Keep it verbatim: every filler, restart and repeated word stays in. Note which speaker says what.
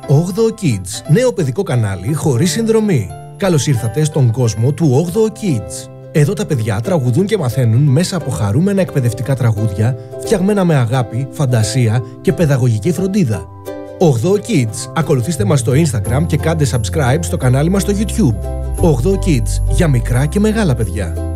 Speaker 1: όγδοο Kids, νέο παιδικό κανάλι χωρίς συνδρομή. Καλώς ήρθατε στον κόσμο του όγδοο Kids. Εδώ τα παιδιά τραγουδούν και μαθαίνουν μέσα από χαρούμενα εκπαιδευτικά τραγούδια, φτιαγμένα με αγάπη, φαντασία και παιδαγωγική φροντίδα. όγδοο Kids. Ακολουθήστε μας στο Instagram και κάντε subscribe στο κανάλι μας στο YouTube. όγδοο Kids, για μικρά και μεγάλα παιδιά.